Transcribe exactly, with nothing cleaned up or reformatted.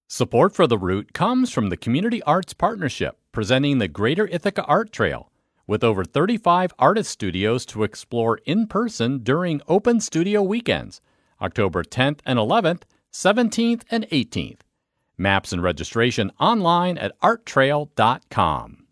Support for The Root comes from the Community Arts Partnership, presenting the Greater Ithaca Art Trail, with over thirty-five artist studios to explore in person during Open Studio Weekends, October tenth and eleventh, seventeenth and eighteenth. Maps and registration online at art trail dot com.